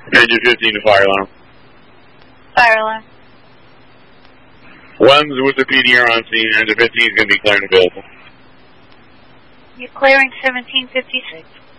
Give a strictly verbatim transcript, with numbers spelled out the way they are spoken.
Engine fifteen to fire alarm. Fire alarm. One's with the P D R on scene, and the fifteen is going to be clear and available. You're clearing seventeen fifty-six.